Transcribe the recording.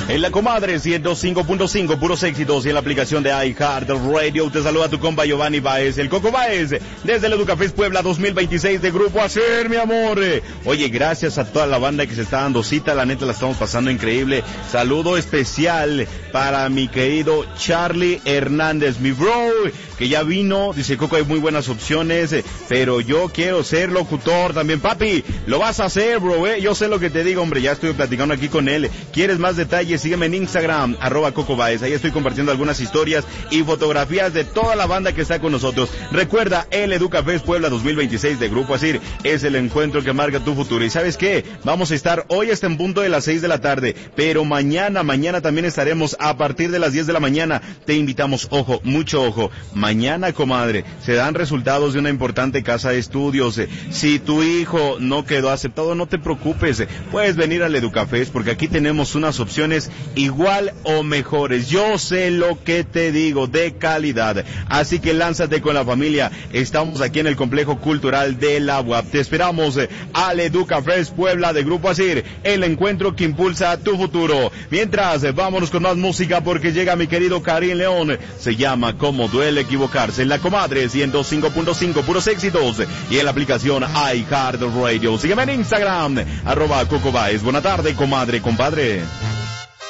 En la comadre 105.5, puros éxitos, y en la aplicación de iHeartRadio te saluda tu compa Giovanni Baez, el Coco Baez, desde el Educafest Puebla 2026 de Grupo Hacer, mi amor. Oye, gracias a toda la banda que se está dando cita, la neta la estamos pasando increíble. Saludo especial para mi querido Charlie Hernández, mi bro, que ya vino, dice Coco, hay muy buenas opciones, pero yo quiero ser locutor también. Papi, lo vas a hacer, bro, yo sé lo que te digo, hombre, ya estoy platicando aquí con él. ¿Quieres más detalles? Sígueme en Instagram, @CocoBaez. Ahí estoy compartiendo algunas historias y fotografías de toda la banda que está con nosotros. Recuerda, el Educafest Puebla 2026 de Grupo Asir es el encuentro que marca tu futuro. ¿Y sabes qué? Vamos a estar hoy hasta en punto de las 6 de la tarde, pero mañana también estaremos a partir de las 10 de la mañana. Te invitamos, ojo, mucho ojo. Mañana, comadre, se dan resultados de una importante casa de estudios. Si tu hijo no quedó aceptado, no te preocupes. Puedes venir al Educafest porque aquí tenemos unas opciones igual o mejores. Yo sé lo que te digo, de calidad. Así que lánzate con la familia. Estamos aquí en el Complejo Cultural de la UAP. Te esperamos al Educafest Puebla de Grupo Asir, el encuentro que impulsa tu futuro. Mientras, vámonos con más música porque llega mi querido Karim León. Se llama Cómo duele equivocarse, en la comadre 105.5, puros éxitos, y en la aplicación iHeartRadio. Sígueme en Instagram, @CocoBaez. Buena tarde, comadre, compadre.